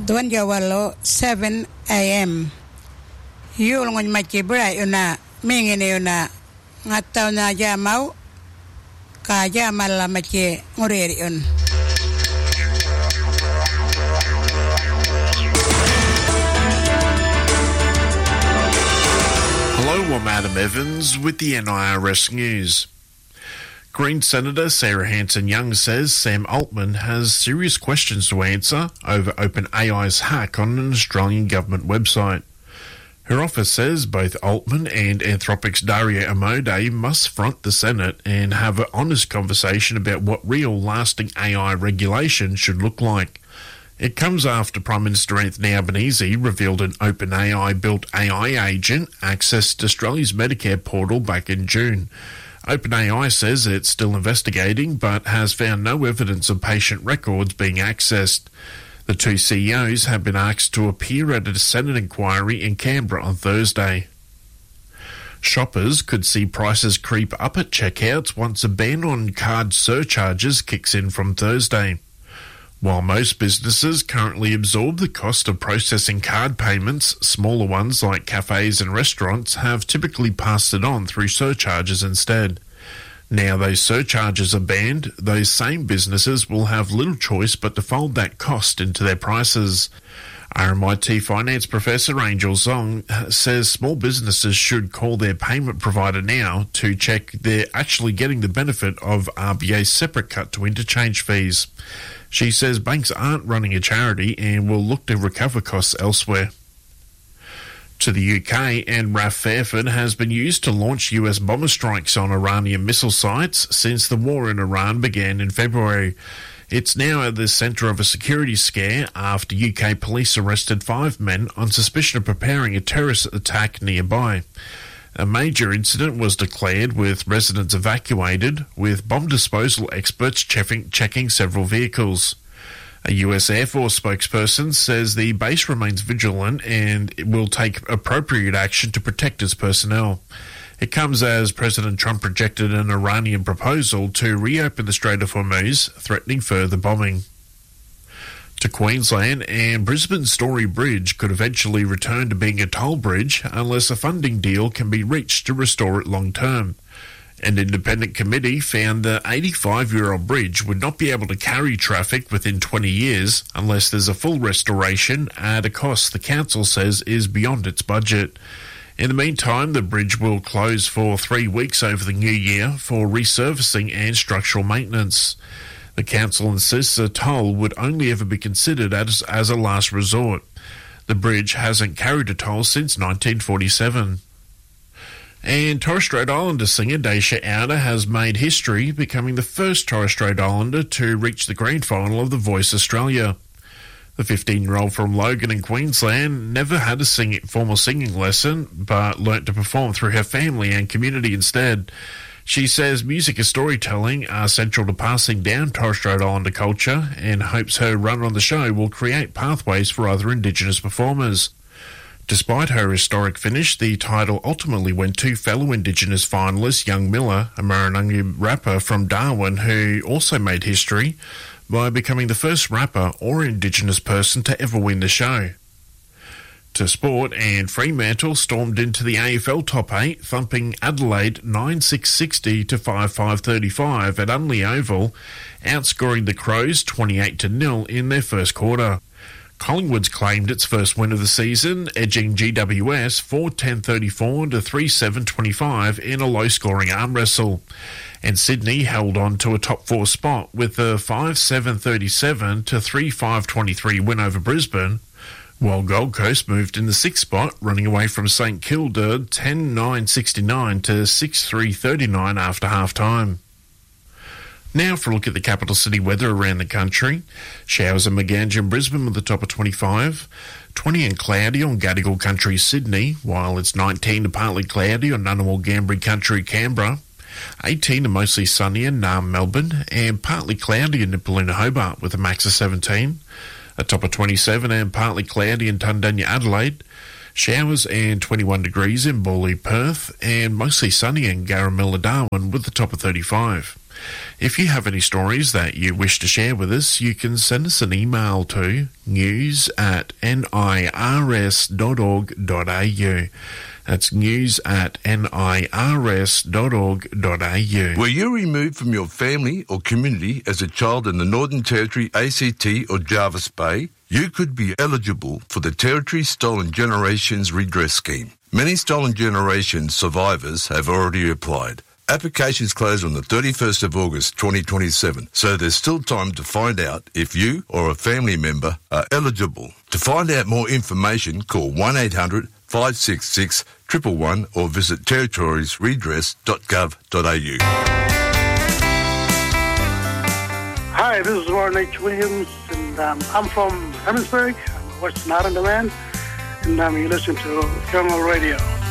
Duan Jawalo 7 a.m. Yulngon machibra yuna mingini yuna ngataw na jamaw ka jamal la machi nguriri yun. Hello, I'm Adam Evans with the NIRS News. Green Senator Sarah Hanson-Young says Sam Altman has serious questions to answer over OpenAI's hack on an Australian government website. Her office says both Altman and Anthropic's Daria Amodei must front the Senate and have an honest conversation about what real lasting AI regulation should look like. It comes after Prime Minister Anthony Albanese revealed an OpenAI-built AI agent accessed Australia's Medicare portal back in June. OpenAI says it's still investigating but has found no evidence of patient records being accessed. The two CEOs have been asked to appear at a Senate inquiry in Canberra on Thursday. Shoppers could see prices creep up at checkouts once a ban on card surcharges kicks in from Thursday. While most businesses currently absorb the cost of processing card payments, smaller ones like cafes and restaurants have typically passed it on through surcharges instead. Now those surcharges are banned, those same businesses will have little choice but to fold that cost into their prices. RMIT finance professor Angel Zong says small businesses should call their payment provider now to check they're actually getting the benefit of RBA's separate cut to interchange fees. She says banks aren't running a charity and will look to recover costs elsewhere. To the UK, and RAF Fairford has been used to launch US bomber strikes on Iranian missile sites since the war in Iran began in February. It's now at the centre of a security scare after UK police arrested 5 men on suspicion of preparing a terrorist attack nearby. A major incident was declared with residents evacuated, with bomb disposal experts checking several vehicles. A US Air Force spokesperson says the base remains vigilant and it will take appropriate action to protect its personnel. It comes as President Trump rejected an Iranian proposal to reopen the Strait of Hormuz, threatening further bombing. To Queensland, and Brisbane's Story Bridge could eventually return to being a toll bridge unless a funding deal can be reached to restore it long term. An independent committee found the 85-year-old bridge would not be able to carry traffic within 20 years unless there's a full restoration at a cost the council says is beyond its budget. In the meantime, the bridge will close for 3 weeks over the new year for resurfacing and structural maintenance. The council insists a toll would only ever be considered as a last resort. The bridge hasn't carried a toll since 1947. And Torres Strait Islander singer Daisha Outer has made history, becoming the first Torres Strait Islander to reach the grand final of The Voice Australia. The 15-year-old from Logan in Queensland never had a formal singing lesson, but learnt to perform through her family and community instead. She says music and storytelling are central to passing down Torres Strait Islander culture and hopes her run on the show will create pathways for other Indigenous performers. Despite her historic finish, the title ultimately went to fellow Indigenous finalist Young Miller, a Marangara rapper from Darwin who also made history by becoming the first rapper or Indigenous person to ever win the show. To sport, and Fremantle stormed into the AFL top 8, thumping Adelaide 9-6-60 to 5-5-35 at Unley Oval, outscoring the Crows 28-0 in their first quarter. Collingwood's claimed its first win of the season, edging GWS 4-10-34 to 3-7-25 in a low-scoring arm wrestle. And Sydney held on to a top 4 spot with a 5-7-37 to 3-5-23 win over Brisbane, while Gold Coast moved in the 6th spot, running away from St Kilda 10-9-69 to 6-3-39 after half-time. Now for a look at the capital city weather around the country. Showers in Maganja and Brisbane with a top of 25, 20 and cloudy on Gadigal Country, Sydney, while it's 19 to partly cloudy on Ngunnawal Ngambri Country, Canberra, 18 to mostly sunny in Naarm, Melbourne, and partly cloudy in Nipaluna, Hobart with a max of 17, a top of 27 and partly cloudy in Tundanya, Adelaide, showers and 21 degrees in Bawley, Perth, and mostly sunny in Garamilla, Darwin with a top of 35. If you have any stories that you wish to share with us, you can send us an email to news@nirs.org.au. That's news@nirs.org.au. Were you removed from your family or community as a child in the Northern Territory, ACT or Jervis Bay? You could be eligible for the Territory Stolen Generations Redress Scheme. Many Stolen Generations survivors have already applied. Applications close on the 31st of August 2027, so there's still time to find out if you or a family member are eligible. To find out more information, call 1-800-566-111 or visit territoriesredress.gov.au. Hi, this is Warren H. Williams, and I'm from Hermannsburg, Western Island, and you listen to Thermal Radio.